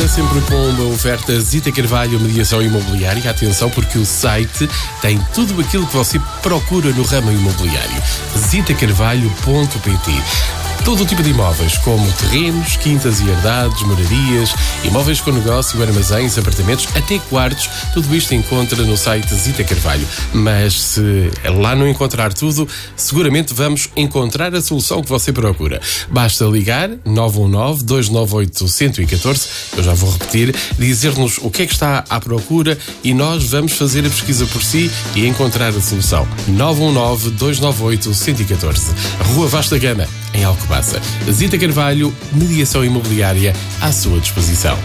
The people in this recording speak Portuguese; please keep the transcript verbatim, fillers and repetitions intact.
Pomba, sempre Pomba, oferta Zita Carvalho, mediação imobiliária. Atenção, porque o site tem tudo aquilo que você procura no ramo imobiliário. zita carvalho ponto pt. Todo o tipo de imóveis, como terrenos, quintas e herdades, morarias, imóveis com negócio, armazéns, apartamentos, até quartos, tudo isto encontra no site Zita Carvalho. Mas se lá não encontrar tudo, seguramente vamos encontrar a solução que você procura. Basta ligar nove um nove, dois nove oito, um um quatro, eu já vou repetir, dizer-nos o que é que está à procura e nós vamos fazer a pesquisa por si e encontrar a solução. nove um nove, dois nove oito, um um quatro. Rua Vasta Gama, em Alcobaça. Zita Carvalho, mediação imobiliária à sua disposição.